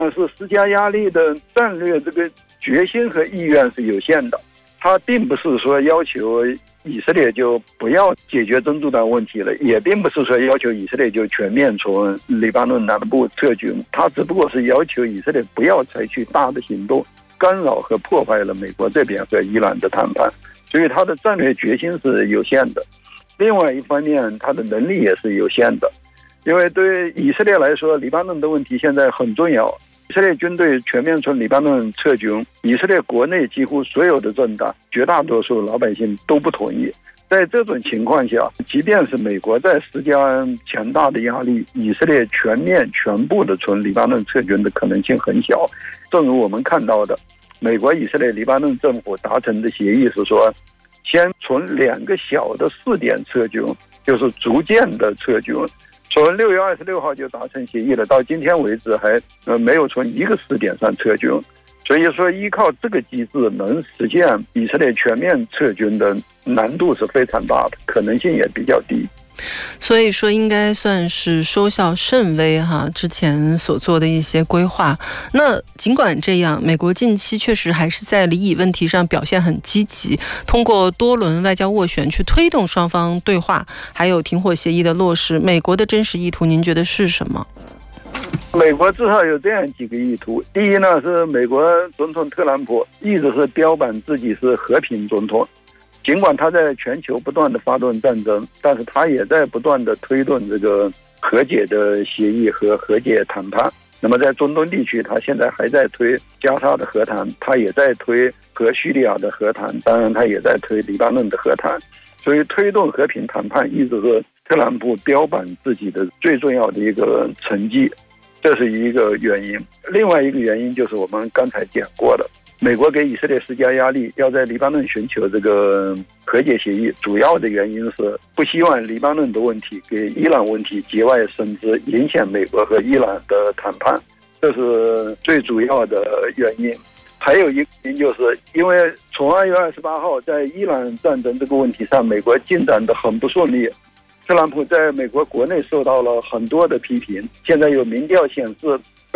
但是施加压力的战略这个决心和意愿是有限的，他并不是说要求以色列就不要解决真主党问题了，也并不是说要求以色列就全面从黎巴嫩南部撤军，他只不过是要求以色列不要采取大的行动，干扰和破坏了美国这边和伊朗的谈判，所以他的战略决心是有限的。另外一方面，他的能力也是有限的，因为对以色列来说，黎巴嫩的问题现在很重要。以色列军队全面从黎巴嫩撤军，以色列国内几乎所有的政党，绝大多数老百姓都不同意。在这种情况下，即便是美国在施加强大的压力，以色列全部的从黎巴嫩撤军的可能性很小。正如我们看到的，美国、以色列、黎巴嫩政府达成的协议是说，先从2个小的试点撤军，就是逐渐的撤军。从6月26号就达成协议了，到今天为止还没有从一个试点上撤军，所以说依靠这个机制能实现以色列全面撤军的难度是非常大的，可能性也比较低。 所以说应该算是收效甚微哈，之前所做的一些规划。那尽管这样，美国近期确实还是在黎以问题上表现很积极，通过多轮外交斡旋去推动双方对话，还有停火协议的落实。美国的真实意图您觉得是什么？ 美国至少有这样几个意图。第一呢，是美国总统特朗普一直是标榜自己是和平总统，尽管他在全球不断的发动战争，但是他也在不断的推动这个和解的协议和和解谈判。那么在中东地区，他现在还在推加沙的和谈，他也在推和叙利亚的和谈，当然他也在推黎巴嫩的和谈。所以推动和平谈判一直是特朗普标榜自己的最重要的一个成绩，这是一个原因。另外一个原因就是我们刚才讲过的，美国给以色列施加压力，要在黎巴嫩寻求这个和解协议，主要的原因是不希望黎巴嫩的问题给伊朗问题节外生枝，影响美国和伊朗的谈判，这是最主要的原因。还有一个原因就是因为从2月28号在伊朗战争这个问题上，美国进展得很不顺利，特朗普在美国国内受到了很多的批评。现在有民调显示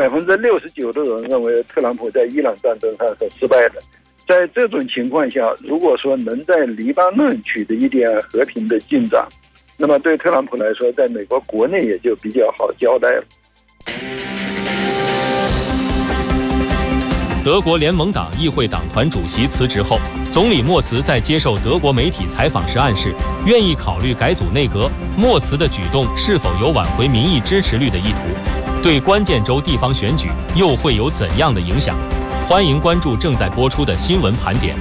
，69%的人认为特朗普在伊朗战争上是失败的。在这种情况下，如果说能在黎巴嫩取得一点和平的进展，那么对特朗普来说，在美国国内也就比较好交代了。 德国联盟党议会党团主席辞职后，总理默茨在接受德国媒体采访时暗示，愿意考虑改组内阁。默茨的举动是否有挽回民意支持率的意图？对关键州地方选举又会有怎样的影响？欢迎关注正在播出的新闻盘点。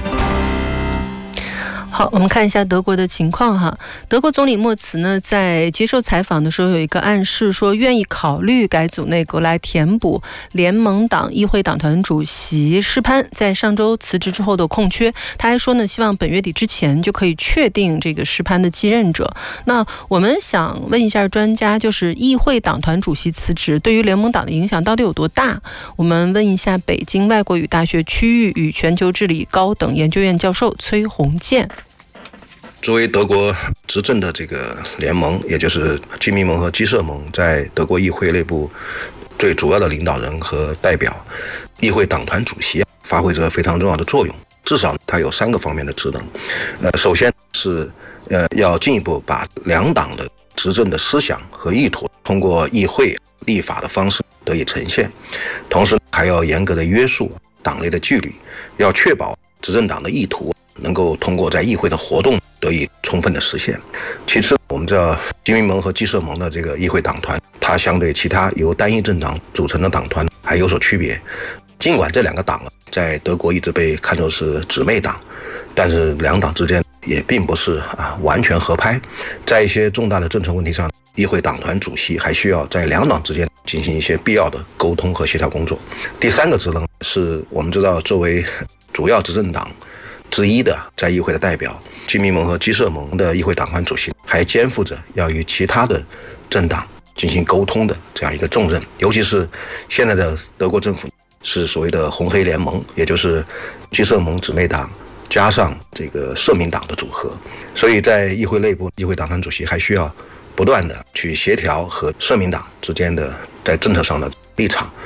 好，我们看一下德国的情况哈。德国总理默茨呢，在接受采访的时候有一个暗示，说愿意考虑改组内阁来填补联盟党议会党团主席施潘在上周辞职之后的空缺。他还说呢，希望本月底之前就可以确定这个施潘的继任者。那我们想问一下专家，就是议会党团主席辞职对于联盟党的影响到底有多大？我们问一下北京外国语大学区域与全球治理高等研究院教授崔宏建。 作为德国执政的这个联盟，也就是基民盟和基社盟在德国议会内部最主要的领导人和代表，议会党团主席发挥着非常重要的作用。至少它有3个方面的职能。首先是要进一步把两党的执政的思想和意图通过议会立法的方式得以呈现，同时还要严格的约束党内的纪律，要确保执政党的意图能够通过在议会的活动得以充分的实现。其次，我们知道基民盟和基社盟的这个议会党团，它相对其他由单一政党组成的党团还有所区别。尽管这2个党在德国一直被看作是姊妹党，但是两党之间也并不是完全合拍。在一些重大的政策问题上，议会党团主席还需要在两党之间进行一些必要的沟通和协调工作。第3个职能是我们知道，作为主要执政党之一的在议会的代表，基民盟和基社盟的议会党团主席还肩负着要与其他的政党进行沟通的这样一个重任。尤其是现在的德国政府是所谓的红黑联盟，也就是基社盟姊妹党加上这个社民党的组合，所以在议会内部，议会党团主席还需要不断的去协调和社民党之间的在政策上的立场。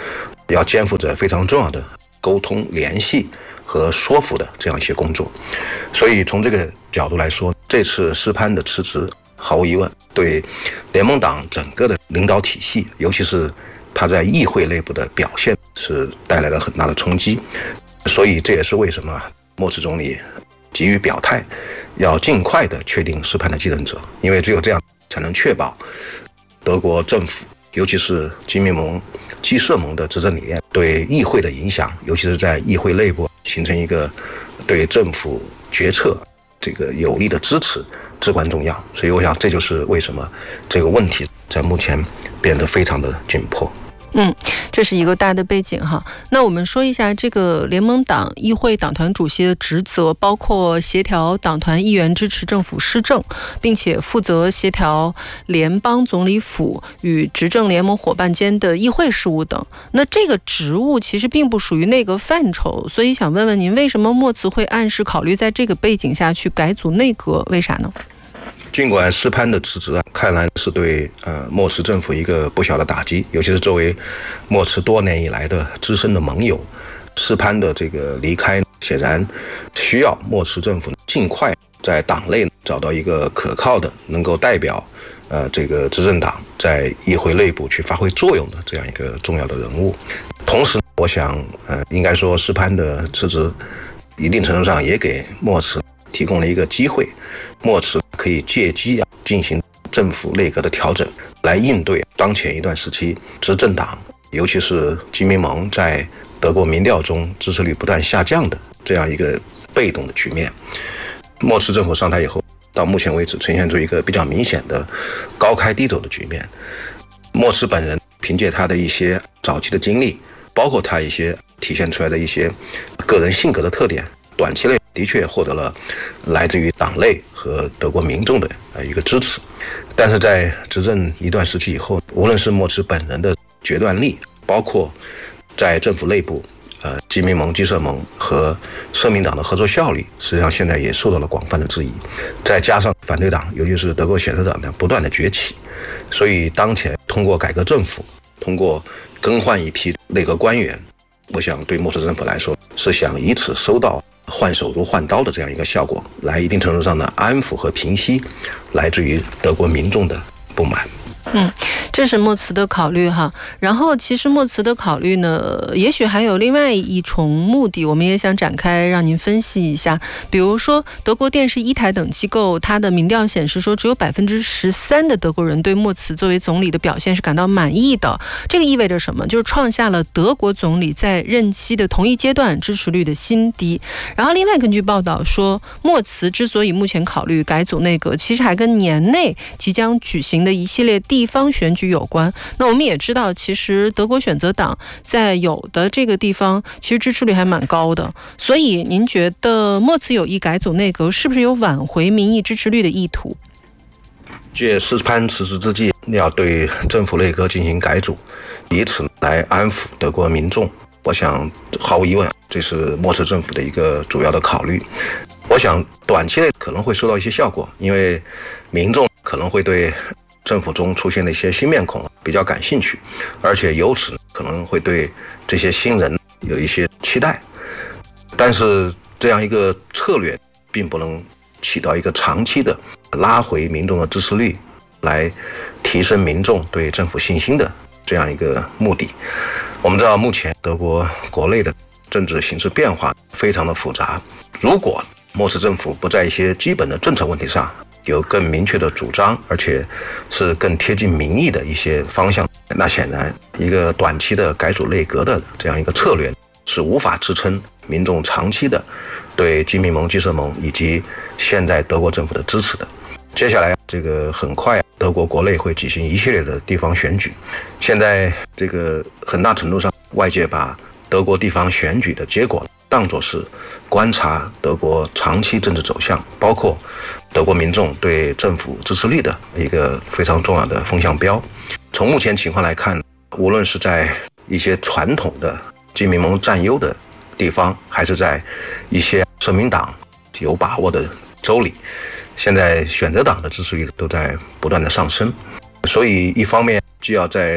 要肩负着非常重要的沟通、联系和说服的这样一些工作。所以从这个角度来说，这次施潘的辞职毫无疑问对联盟党整个的领导体系，尤其是他在议会内部的表现是带来了很大的冲击。所以这也是为什么莫茨总理急于表态，要尽快的确定施潘的继任者，因为只有这样才能确保德国政府，尤其是基民盟、基社盟的执政理念对议会的影响，尤其是在议会内部形成一个对政府决策这个有力的支持，至关重要。所以我想这就是为什么这个问题在目前变得非常的紧迫。 这是一个大的背景哈。那我们说一下这个联盟党议会党团主席的职责，包括协调党团议员支持政府施政，并且负责协调联邦总理府与执政联盟伙伴间的议会事务等。那这个职务其实并不属于内阁范畴，所以想问问您，为什么莫茨会暗示考虑在这个背景下去改组内阁？为啥呢？ 尽管施潘的辞职看来是对莫茨政府一个不小的打击，尤其是作为莫茨多年以来的资深的盟友，施潘的这个离开显然需要莫茨政府尽快在党内找到一个可靠的能够代表这个执政党在议会内部去发挥作用的这样一个重要的人物。同时我想应该说施潘的辞职一定程度上也给莫茨提供了一个机会，莫茨可以借机进行政府内阁的调整，来应对当前一段时期执政党，尤其是基民盟在德国民调中支持率不断下降的这样一个被动的局面。莫茨政府上台以后，到目前为止呈现出一个比较明显的高开低走的局面。莫茨本人凭借他的一些早期的经历，包括他一些体现出来的一些个人性格的特点，短期内的确获得了来自于党内和德国民众的一个支持。但是在执政一段时期以后，无论是莫茨本人的决断力，包括在政府内部基民盟、基社盟和社民党的合作效率，实际上现在也受到了广泛的质疑。再加上反对党，尤其是德国选择党的不断的崛起，所以当前通过改革政府，通过更换一批内阁官员，我想对莫茨政府来说是想以此收到换手如换刀的这样一个效果，来一定程度上的安抚和平息来自于德国民众的不满。 这是莫茨的考虑哈。然后其实莫茨的考虑呢，也许还有另外一重目的，我们也想展开让您分析一下。比如说德国电视一台等机构，它的民调显示说，只有13%的德国人对莫茨作为总理的表现是感到满意的。这个意味着什么？就是创下了德国总理在任期的同一阶段支持率的新低。然后另外根据报道说，莫茨之所以目前考虑改组内阁，其实还跟年内即将举行的一系列地方选举有关。那我们也知道，其实德国选择党在有的这个地方其实支持率还蛮高的，所以您觉得莫茨有意改组内阁，是不是有挽回民意支持率的意图？ 借施潘辞职之际，要对政府内阁进行改组，以此来安抚德国民众，我想毫无疑问这是莫茨政府的一个主要的考虑。我想短期内可能会收到一些效果，因为民众可能会对政府中出现的一些新面孔比较感兴趣，而且由此可能会对这些新人有一些期待。但是这样一个策略并不能起到一个长期的拉回民众的支持率，来提升民众对政府信心的这样一个目的。我们知道目前德国国内的政治形势变化非常的复杂，如果莫茨政府不在一些基本的政策问题上有更明确的主张，而且是更贴近民意的一些方向，那显然一个短期的改组内阁的这样一个策略是无法支撑民众长期的对基民盟、基社盟以及现在德国政府的支持的。接下来这个很快德国国内会举行一系列的地方选举，现在这个很大程度上外界把德国地方选举的结果当作是观察德国长期政治走向，包括德国民众对政府支持率的一个非常重要的风向标。从目前情况来看，无论是在一些传统的基民盟占优的地方，还是在一些社民党有把握的州里，现在选择党的支持率都在不断的上升。所以一方面既要在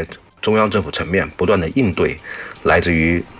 中央政府层面不断的应对来自于